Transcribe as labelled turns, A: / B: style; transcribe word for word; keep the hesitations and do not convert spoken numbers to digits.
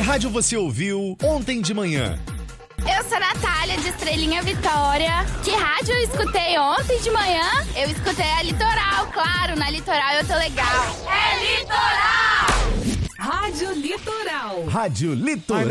A: rádio você ouviu ontem de manhã?
B: Eu sou a Natália, de Estrelinha Vitória. Que rádio eu escutei ontem de manhã? Eu escutei a Litoral, claro, na Litoral eu tô legal. É Litoral!
C: Rádio Litoral.
A: Rádio Litoral.